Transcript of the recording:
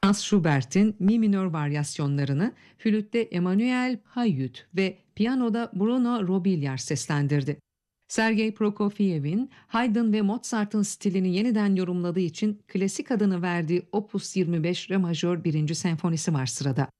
Franz Schubert'in mi minör varyasyonlarını flütte Emanuel Payut ve piyanoda Bruno Robiliard seslendirdi. Sergei Prokofiev'in Haydn ve Mozart'ın stilini yeniden yorumladığı için klasik adını verdiği Opus 25 Re majör 1. senfonisi var sırada.